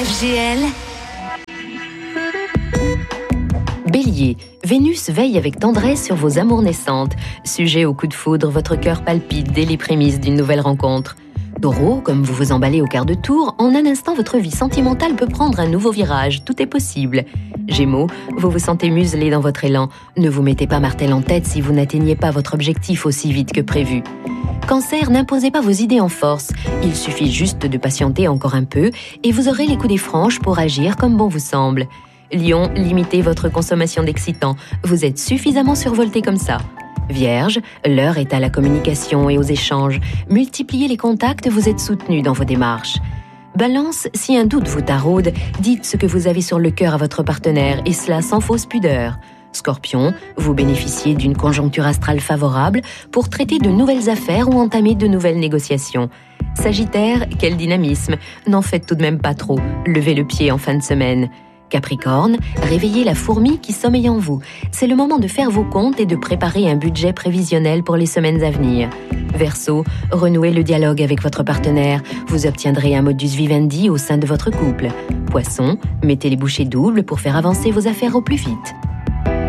FGL. Bélier, Vénus veille avec tendresse sur vos amours naissantes. Sujet au coup de foudre, votre cœur palpite dès les prémices d'une nouvelle rencontre. Taureau, comme vous vous emballez au quart de tour, en un instant votre vie sentimentale peut prendre un nouveau virage, tout est possible. Gémeaux, vous vous sentez muselé dans votre élan. Ne vous mettez pas martel en tête si vous n'atteignez pas votre objectif aussi vite que prévu. Cancer, n'imposez pas vos idées en force. Il suffit juste de patienter encore un peu et vous aurez les coups des franches pour agir comme bon vous semble. Lion, limitez votre consommation d'excitants. Vous êtes suffisamment survolté comme ça. Vierge, l'heure est à la communication et aux échanges. Multipliez les contacts, vous êtes soutenu dans vos démarches. Balance, si un doute vous taraude, dites ce que vous avez sur le cœur à votre partenaire, et cela sans fausse pudeur. Scorpion, vous bénéficiez d'une conjoncture astrale favorable pour traiter de nouvelles affaires ou entamer de nouvelles négociations. Sagittaire, quel dynamisme, n'en faites tout de même pas trop, levez le pied en fin de semaine. Capricorne, réveillez la fourmi qui sommeille en vous. C'est le moment de faire vos comptes et de préparer un budget prévisionnel pour les semaines à venir. Verseau, renouez le dialogue avec votre partenaire. Vous obtiendrez un modus vivendi au sein de votre couple. Poisson, mettez les bouchées doubles pour faire avancer vos affaires au plus vite.